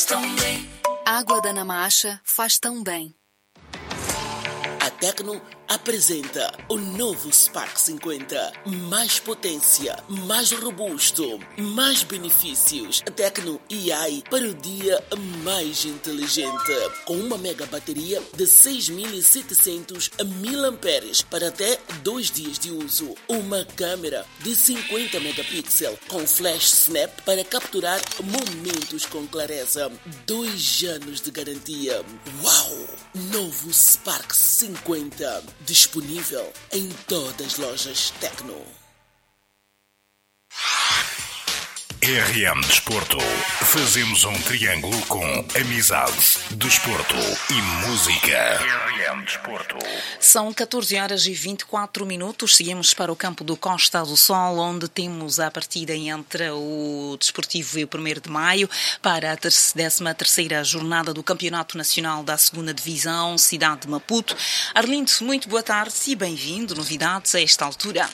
tão bem. Água da Namacha faz tão bem. A Tecno apresenta o novo Spark 50. Mais potência, mais robusto, mais benefícios. A Tecno AI para o dia mais inteligente. Com uma mega bateria de 6.700 mAh para até 2 dias de uso. Uma câmera de 50 megapixels com flash snap para capturar momentos com clareza. 2 anos de garantia. Uau! Novo Spark 50. Disponível em todas as lojas Tecno. RM Desporto. Fazemos um triângulo com amizade, desporto e música. RM Desporto. São 14h24. Seguimos para o campo do Costa do Sol, onde temos a partida entre o Desportivo e o 1º de Maio para a 13ª jornada do Campeonato Nacional da 2ª Divisão, cidade de Maputo. Arlindo, muito boa tarde e bem-vindo. Novidades a esta altura.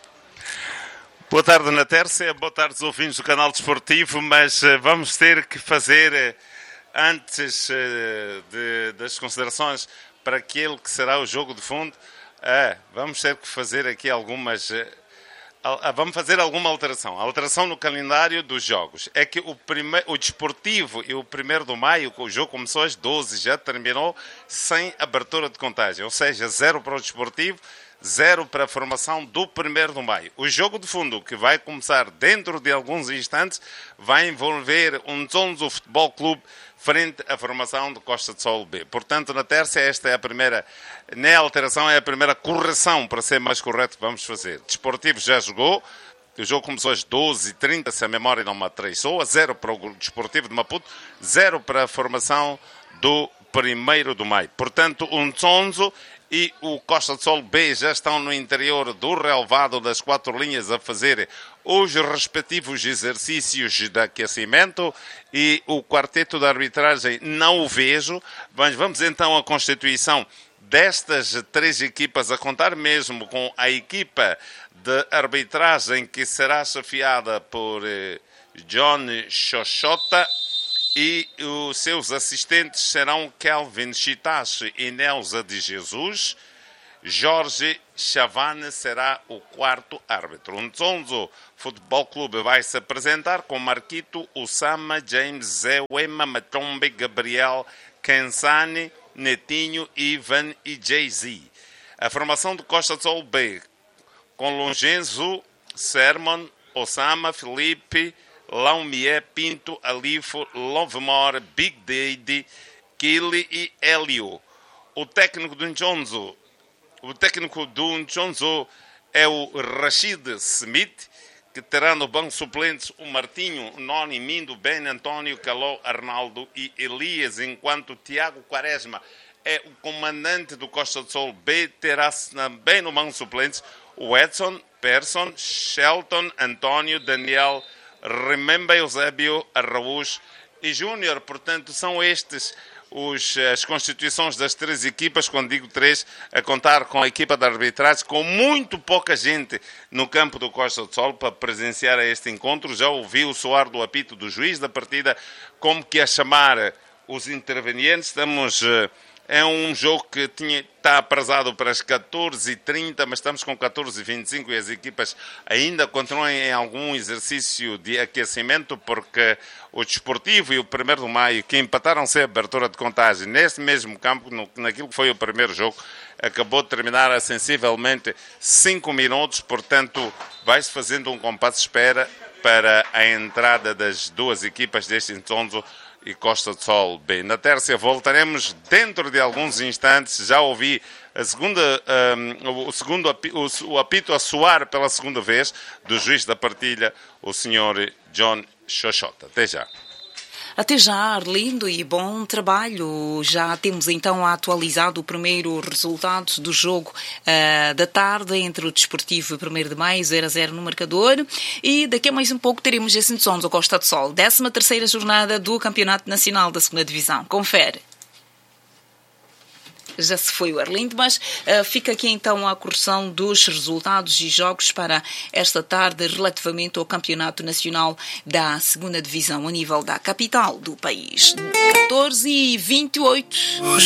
Boa tarde, Ana Tércia. Boa tarde aos ouvintes do canal desportivo, mas vamos ter que fazer, antes das considerações para aquele que será o jogo de fundo, vamos ter que fazer aqui vamos fazer alguma alteração. A alteração no calendário dos jogos é que o Desportivo e o 1º de Maio, o jogo começou às 12, já terminou sem abertura de contagem, ou seja, 0 para o Desportivo, 0 para a formação do 1º de Maio. O jogo de fundo, que vai começar dentro de alguns instantes, vai envolver um Nzonzo Futebol Clube frente à formação de Costa do Sol B. Portanto, na terça, esta é a primeira, nem a alteração, é a primeira correção, para ser mais correto, que vamos fazer. Desportivo já jogou, o jogo começou às 12h30, se a memória não me atraiçoa, 0 para o Desportivo de Maputo, 0 para a formação do 1º de Maio. Portanto, o Nzonzo e o Costa do Sol B já estão no interior do relvado das 4 linhas a fazer os respectivos exercícios de aquecimento, e o quarteto de arbitragem não o vejo, mas vamos então à constituição destas 3 equipas, a contar mesmo com a equipa de arbitragem que será chefiada por John Xoxota, e os seus assistentes serão Kelvin Chitache e Nelza de Jesus. Jorge Chavane será o 4º árbitro. O Nzonzo Futebol Clube vai se apresentar com Marquito, Osama, James, Zé, Wema, Matombe, Gabriel, Kensani, Netinho, Ivan e Jay-Z. A formação do Costa do Sol B, com Longenzo, Sermon, Osama, Felipe, Laumie, Pinto, Alifo, Lovemore, Big Daddy, Kili e Hélio. O técnico do Nzonzo é o Rashid Smith, que terá no banco suplentes o Martinho, o Noni, Mindo, Ben António, Caló, Arnaldo e Elias, enquanto Tiago Quaresma é o comandante do Costa do Sol B, terá também no banco suplentes o Edson, Persson, Shelton, António, Daniel, Remember Eusébio, Araújo e Júnior. Portanto, são estes as constituições das 3 equipas, quando digo 3, a contar com a equipa de arbitragem, com muito pouca gente no campo do Costa do Sol para presenciar este encontro. Já ouvi o soar do apito do juiz da partida, como que a chamar os intervenientes. É um jogo que está aprazado para as 14h30, mas estamos com 14h25 e as equipas ainda continuam em algum exercício de aquecimento, porque o Desportivo e o 1º de Maio, que empataram sem abertura de contagem nesse mesmo campo, naquilo que foi o primeiro jogo, acabou de terminar a sensivelmente 5 minutos, portanto vai-se fazendo um compasso de espera para a entrada das 2 equipas deste Nzonzo e Costa do Sol B. Na terça voltaremos dentro de alguns instantes. Já ouvi o apito a soar pela segunda vez do juiz da partilha, o Sr. John Xoxota. Até já. Até já, Arlindo, e bom trabalho. Já temos então atualizado o primeiro resultado do jogo da tarde entre o Desportivo e o 1º de Maio, 0-0 no marcador. E daqui a mais um pouco teremos esse Nzonzo ao Costa do Sol, 13ª jornada do Campeonato Nacional da 2ª Divisão. Confere. Já se foi o Arlindo, mas fica aqui então a correção dos resultados e jogos para esta tarde relativamente ao Campeonato Nacional da 2ª Divisão a nível da capital do país. 14h28.